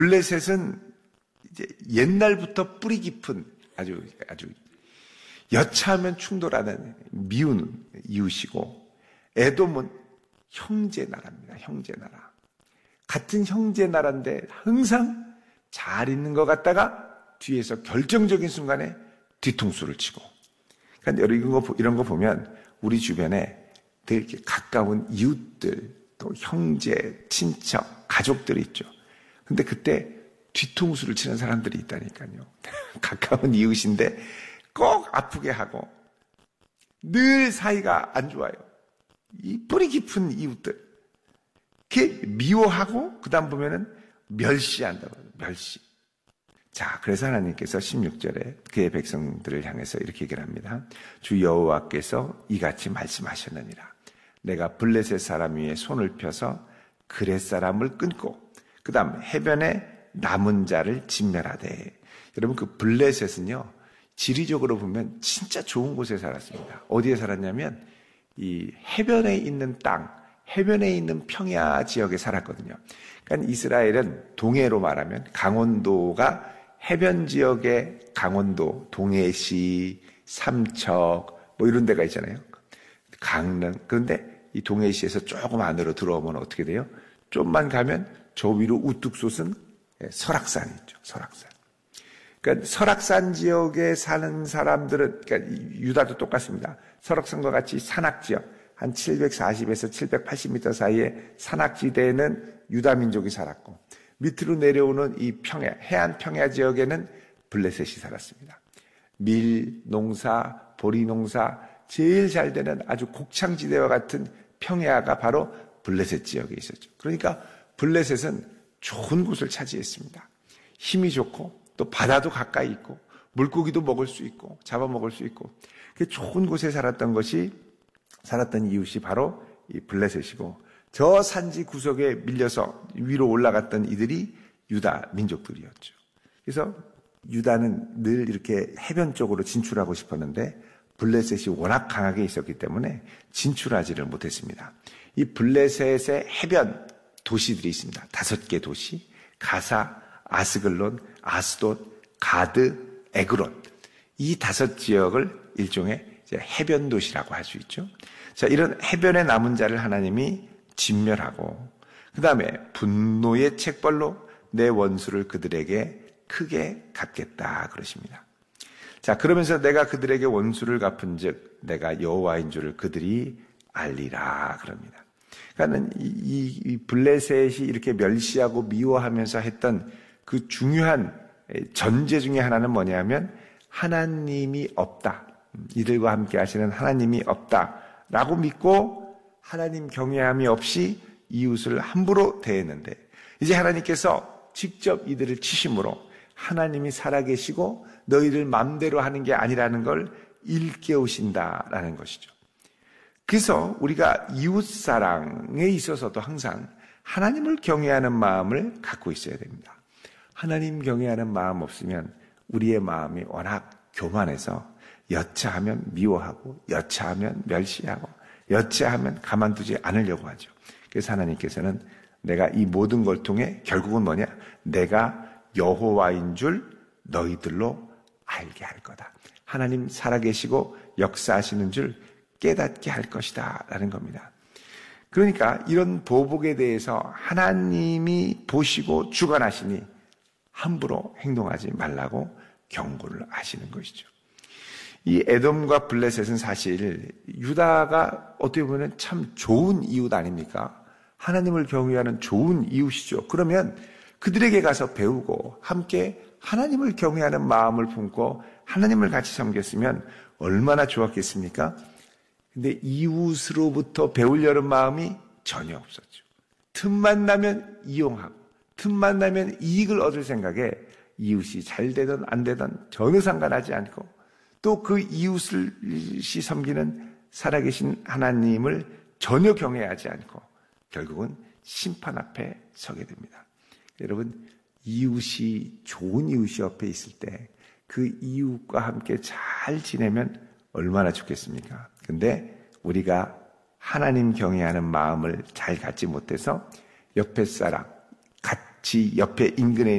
블레셋은 이제 옛날부터 뿌리 깊은 아주 여차하면 충돌하는 미운 이웃이고, 에돔은 형제 나라입니다. 형제 나라. 같은 형제 나라인데 항상 잘 있는 것 같다가 뒤에서 결정적인 순간에 뒤통수를 치고. 그러니까 이런 거 보면 우리 주변에 되게 이렇게 가까운 이웃들, 또 형제, 친척, 가족들이 있죠. 근데 그때 뒤통수를 치는 사람들이 있다니까요. 가까운 이웃인데 꼭 아프게 하고 늘 사이가 안 좋아요. 이 뿌리 깊은 이웃들. 이렇게 미워하고 그다음 보면은 멸시한다고 해요. 멸시. 자, 그래서 하나님께서 16절에 그의 백성들을 향해서 이렇게 얘기를 합니다. 주 여호와께서 이같이 말씀하셨느니라. 내가 블레셋 사람 위에 손을 펴서 그렛 사람을 끊고 그 다음 해변에 남은 자를 진멸하되. 여러분, 그 블레셋은요, 지리적으로 보면 진짜 좋은 곳에 살았습니다. 어디에 살았냐면 이 해변에 있는 땅, 해변에 있는 평야 지역에 살았거든요. 그러니까 이스라엘은 동해로 말하면 강원도가 해변 지역에 강원도, 동해시, 삼척 뭐 이런 데가 있잖아요. 강릉. 그런데 이 동해시에서 조금 안으로 들어오면 어떻게 돼요? 좀만 가면 저 위로 우뚝 솟은 설악산이 있죠. 설악산. 그러니까 설악산 지역에 사는 사람들은, 그러니까 유다도 똑같습니다. 설악산과 같이 산악지역, 한 740에서 780m 사이에 산악지대에는 유다 민족이 살았고, 밑으로 내려오는 이 평야, 해안 평야 지역에는 블레셋이 살았습니다. 밀 농사, 보리 농사, 제일 잘 되는 아주 곡창지대와 같은 평야가 바로 블레셋 지역에 있었죠. 그러니까 블레셋은 좋은 곳을 차지했습니다. 힘이 좋고 또 바다도 가까이 있고 물고기도 먹을 수 있고 잡아먹을 수 있고, 그 좋은 곳에 살았던 이웃이 바로 이 블레셋이고, 저 산지 구석에 밀려서 위로 올라갔던 이들이 유다 민족들이었죠. 그래서 유다는 늘 이렇게 해변 쪽으로 진출하고 싶었는데 블레셋이 워낙 강하게 있었기 때문에 진출하지를 못했습니다. 이 블레셋의 해변 도시들이 있습니다. 5개 도시. 가사, 아스글론, 아스돗, 가드, 에그론. 이 5지역을 일종의 해변 도시라고 할 수 있죠. 자, 이런 해변에 남은 자를 하나님이 진멸하고, 그 다음에 분노의 책벌로 내 원수를 그들에게 크게 갚겠다 그러십니다. 자, 그러면서 내가 그들에게 원수를 갚은 즉 내가 여호와인 줄을 그들이 알리라 그럽니다. 그러니까 이 블레셋이 이렇게 멸시하고 미워하면서 했던 그 중요한 전제 중에 하나는 뭐냐면 하나님이 없다. 이들과 함께 하시는 하나님이 없다라고 믿고 하나님 경외함이 없이 이웃을 함부로 대했는데, 이제 하나님께서 직접 이들을 치심으로 하나님이 살아계시고 너희를 맘대로 하는 게 아니라는 걸 일깨우신다라는 것이죠. 그래서 우리가 이웃사랑에 있어서도 항상 하나님을 경외하는 마음을 갖고 있어야 됩니다. 하나님 경외하는 마음 없으면 우리의 마음이 워낙 교만해서 여차하면 미워하고 여차하면 멸시하고 여차하면 가만두지 않으려고 하죠. 그래서 하나님께서는 내가 이 모든 걸 통해 결국은 뭐냐? 내가 여호와인 줄 너희들로 알게 할 거다. 하나님 살아계시고 역사하시는 줄 깨닫게 할 것이다 라는 겁니다. 그러니까 이런 보복에 대해서 하나님이 보시고 주관하시니 함부로 행동하지 말라고 경고를 하시는 것이죠. 이 에돔과 블레셋은 사실 유다가 어떻게 보면 참 좋은 이웃 아닙니까? 하나님을 경외하는 좋은 이웃이죠. 그러면 그들에게 가서 배우고 함께 하나님을 경외하는 마음을 품고 하나님을 같이 섬겼으면 얼마나 좋았겠습니까? 근데 이웃으로부터 배우려는 마음이 전혀 없었죠. 틈만 나면 이용하고 틈만 나면 이익을 얻을 생각에 이웃이 잘 되든 안 되든 전혀 상관하지 않고, 또 그 이웃을 섬기는 살아계신 하나님을 전혀 경외하지 않고 결국은 심판 앞에 서게 됩니다. 여러분, 이웃이 좋은 이웃이 옆에 있을 때 그 이웃과 함께 잘 지내면 얼마나 좋겠습니까? 근데 우리가 하나님 경외하는 마음을 잘 갖지 못해서 옆에 사람, 같이 옆에 인근에